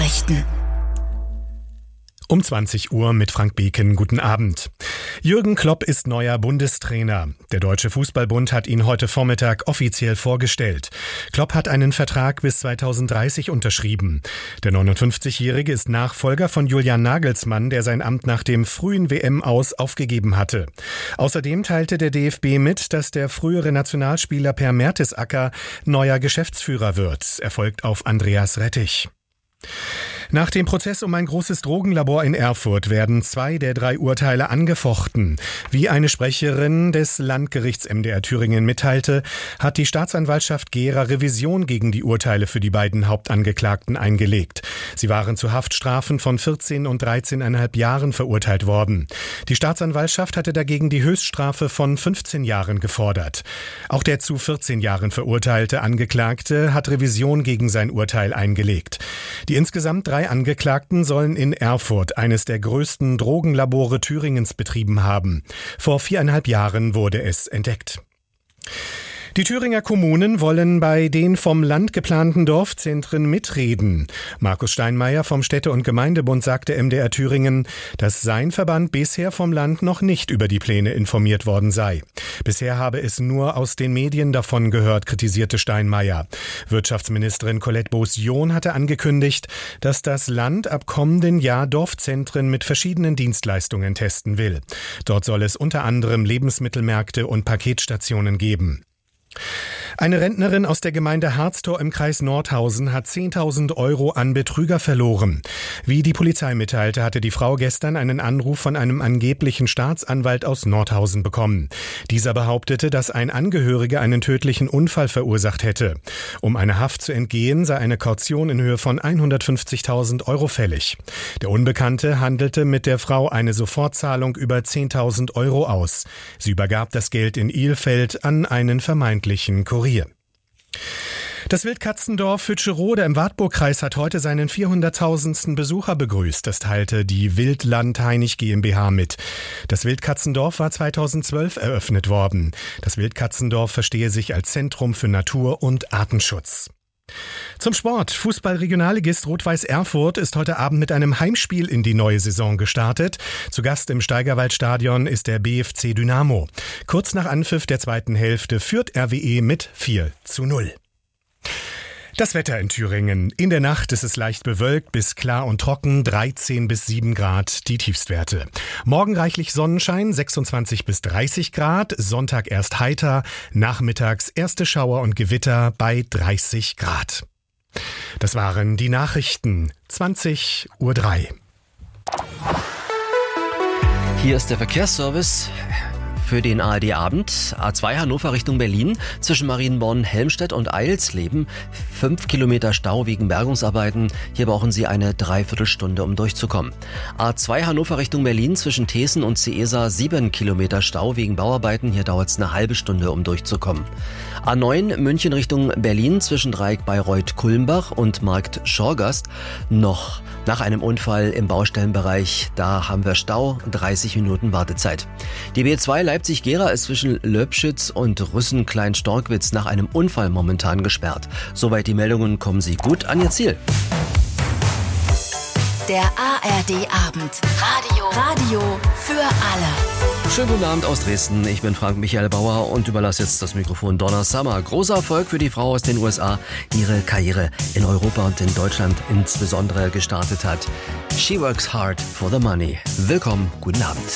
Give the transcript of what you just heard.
Nachrichten. Um 20 Uhr mit Frank Beken. Guten Abend. Jürgen Klopp ist neuer Bundestrainer. Der Deutsche Fußballbund hat ihn heute Vormittag offiziell vorgestellt. Klopp hat einen Vertrag bis 2030 unterschrieben. Der 59-Jährige ist Nachfolger von Julian Nagelsmann, der sein Amt nach dem frühen WM-Aus aufgegeben hatte. Außerdem teilte der DFB mit, dass der frühere Nationalspieler Per Mertesacker neuer Geschäftsführer wird. Er folgt auf Andreas Rettich. Nach dem Prozess um ein großes Drogenlabor in Erfurt werden 2 der 3 Urteile angefochten. Wie eine Sprecherin des Landgerichts MDR Thüringen mitteilte, hat die Staatsanwaltschaft Gera Revision gegen die Urteile für die beiden Hauptangeklagten eingelegt. Sie waren zu Haftstrafen von 14 und 13,5 Jahren verurteilt worden. Die Staatsanwaltschaft hatte dagegen die Höchststrafe von 15 Jahren gefordert. Auch der zu 14 Jahren verurteilte Angeklagte hat Revision gegen sein Urteil eingelegt. Die insgesamt 3 Angeklagten sollen in Erfurt eines der größten Drogenlabore Thüringens betrieben haben. Vor 4,5 Jahren wurde es entdeckt. Die Thüringer Kommunen wollen bei den vom Land geplanten Dorfzentren mitreden. Markus Steinmeier vom Städte- und Gemeindebund sagte MDR Thüringen, dass sein Verband bisher vom Land noch nicht über die Pläne informiert worden sei. Bisher habe es nur aus den Medien davon gehört, kritisierte Steinmeier. Wirtschaftsministerin Colette Beausillon hatte angekündigt, dass das Land ab kommenden Jahr Dorfzentren mit verschiedenen Dienstleistungen testen will. Dort soll es unter anderem Lebensmittelmärkte und Paketstationen geben. Eine Rentnerin aus der Gemeinde Harztor im Kreis Nordhausen hat 10.000 € an Betrüger verloren. Wie die Polizei mitteilte, hatte die Frau gestern einen Anruf von einem angeblichen Staatsanwalt aus Nordhausen bekommen. Dieser behauptete, dass ein Angehöriger einen tödlichen Unfall verursacht hätte. Um einer Haft zu entgehen, sei eine Kaution in Höhe von 150.000 € fällig. Der Unbekannte handelte mit der Frau eine Sofortzahlung über 10.000 € aus. Sie übergab das Geld in Ilfeld an einen vermeintlichen Kurier. Das Wildkatzendorf Hütscherode im Wartburgkreis hat heute seinen 400.000. Besucher begrüßt. Das teilte die Wildland Heinig GmbH mit. Das Wildkatzendorf war 2012 eröffnet worden. Das Wildkatzendorf verstehe sich als Zentrum für Natur- und Artenschutz. Zum Sport. Fußball-Regionalligist Rot-Weiß Erfurt ist heute Abend mit einem Heimspiel in die neue Saison gestartet. Zu Gast im Steigerwaldstadion ist der BFC Dynamo. Kurz nach Anpfiff der zweiten Hälfte führt RWE mit 4:0. Das Wetter in Thüringen. In der Nacht ist es leicht bewölkt bis klar und trocken, 13 bis 7 Grad die Tiefstwerte. Morgen reichlich Sonnenschein, 26 bis 30 Grad, Sonntag erst heiter, nachmittags erste Schauer und Gewitter bei 30 Grad. Das waren die Nachrichten, 20:03 Uhr. Hier ist der Verkehrsservice für den ARD-Abend. A2 Hannover Richtung Berlin zwischen Marienborn, Helmstedt und Eilsleben. 5 Kilometer Stau wegen Bergungsarbeiten. Hier brauchen Sie eine Dreiviertelstunde, um durchzukommen. A2 Hannover Richtung Berlin zwischen Thesen und Ciesa. 7 Kilometer Stau wegen Bauarbeiten. Hier dauert es eine halbe Stunde, um durchzukommen. A9 München Richtung Berlin zwischen Dreieck Bayreuth-Kulmbach und Markt Schorgast. Noch nach einem Unfall im Baustellenbereich. Da haben wir Stau, 30 Minuten Wartezeit. Die B2 Leipzig-Gera ist zwischen Löbschütz und Rüssen-Klein-Storkwitz nach einem Unfall momentan gesperrt. Soweit die Meldungen, kommen Sie gut an Ihr Ziel. Der ARD-Abend. Radio für alle. Schönen guten Abend aus Dresden. Ich bin Frank Michael Bauer und überlasse jetzt das Mikrofon Donna Summer. Großer Erfolg für die Frau aus den USA, die ihre Karriere in Europa und in Deutschland insbesondere gestartet hat. She works hard for the money. Willkommen, guten Abend.